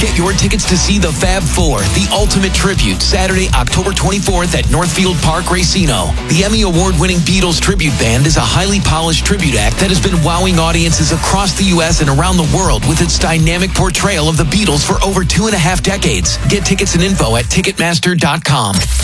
Get your tickets to see the Fab Four, the ultimate tribute, Saturday, October 24th at Northfield Park Racino. The Emmy Award-winning Beatles tribute band is a highly polished tribute act that has been wowing audiences across the U.S. and around the world with its dynamic portrayal of the Beatles for over 2.5 decades. Get tickets and info at Ticketmaster.com.